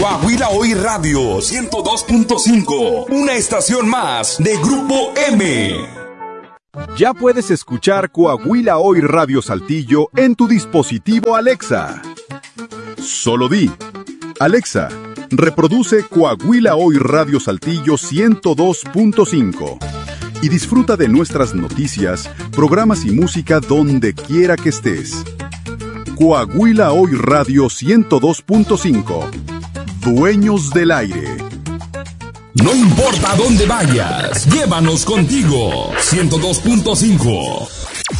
Coahuila Hoy Radio 102.5, una estación más de Grupo M. Ya puedes escuchar Coahuila Hoy Radio Saltillo en tu dispositivo Alexa. Solo di: Alexa, reproduce Coahuila Hoy Radio Saltillo 102.5 y disfruta de nuestras noticias, programas y música donde quiera que estés. Coahuila Hoy Radio 102.5. Dueños del aire. No importa dónde vayas, llévanos contigo. 102.5.